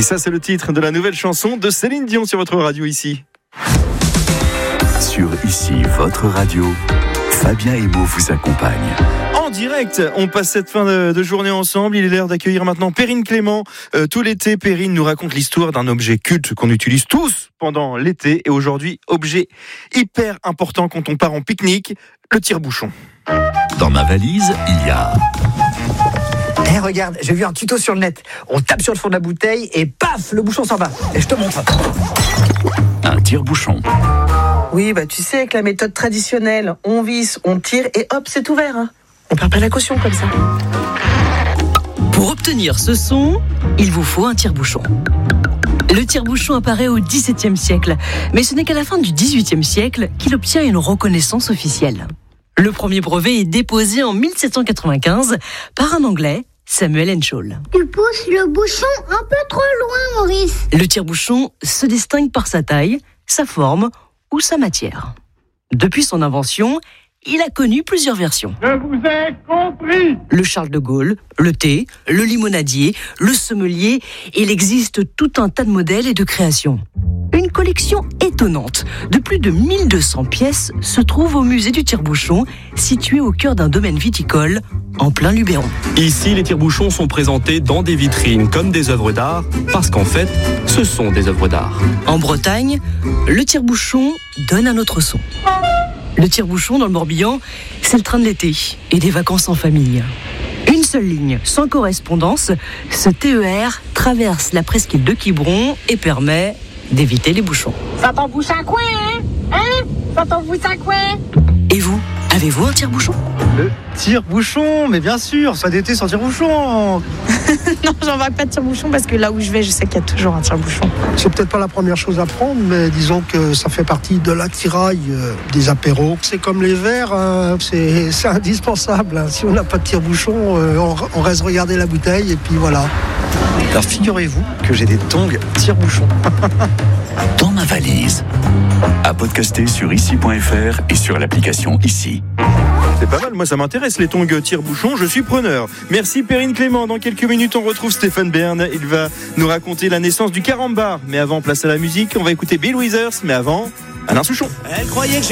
ça, c'est le titre de la nouvelle chanson de Céline Dion sur votre radio ici. Sur Ici, votre radio, Fabien Emo vous accompagne. En direct, on passe cette fin de journée ensemble. Il est l'heure d'accueillir maintenant Perrine Clément. Tout l'été, Perrine nous raconte l'histoire d'un objet culte qu'on utilise tous pendant l'été. Et aujourd'hui, objet hyper important quand on part en pique-nique, le tire-bouchon. Dans ma valise, il y a... Regarde, j'ai vu un tuto sur le net. On tape sur le fond de la bouteille et paf, le bouchon s'en va. Et je te montre. Un tire-bouchon. Oui, tu sais, avec la méthode traditionnelle, on visse, on tire et hop, c'est ouvert. Hein. On perd pas la caution comme ça. Pour obtenir ce son, il vous faut un tire-bouchon. Le tire-bouchon apparaît au XVIIe siècle, mais ce n'est qu'à la fin du XVIIIe siècle qu'il obtient une reconnaissance officielle. Le premier brevet est déposé en 1795 par un Anglais, Samuel Henschel. Tu pousses le bouchon un peu trop loin, Maurice. Le tire-bouchon se distingue par sa taille, sa forme ou sa matière. Depuis son invention, il a connu plusieurs versions. Je vous ai compris. Le Charles de Gaulle, le thé, le limonadier, le sommelier, il existe tout un tas de modèles et de créations. Une collection étonnante de plus de 1200 pièces se trouve au musée du tire-bouchon, situé au cœur d'un domaine viticole, en plein Luberon. Ici, les tire-bouchons sont présentés dans des vitrines comme des œuvres d'art, parce qu'en fait, ce sont des œuvres d'art. En Bretagne, le tire-bouchon donne un autre son. Le tire-bouchon dans le Morbihan, c'est le train de l'été et des vacances en famille. Une seule ligne, sans correspondance, ce TER traverse la presqu'île de Quiberon et permet d'éviter les bouchons. Ça t'en bouche un coin, hein? Ça t'en bouche un coin? Et vous, avez-vous un tire-bouchon? Le tire-bouchon, mais bien sûr, pas d'été sans tire-bouchon. Non, j'en vois pas de tire-bouchon parce que là où je vais, je sais qu'il y a toujours un tire-bouchon. C'est peut-être pas la première chose à prendre, mais disons que ça fait partie de l'attirail des apéros. C'est comme les verres, hein, c'est indispensable. Hein. Si on n'a pas de tire-bouchon, on reste regarder la bouteille et puis voilà. Alors figurez-vous que j'ai des tongs tire-bouchon. Dans ma valise. À podcaster sur ici.fr et sur l'application Ici. C'est pas mal, moi ça m'intéresse les tongs tire-bouchon, je suis preneur. Merci Perrine Clément, dans quelques minutes on retrouve Stéphane Bern, il va nous raconter la naissance du carambar. Mais avant, place à la musique, on va écouter Bill Withers, mais avant, Alain Souchon. Elle croyait que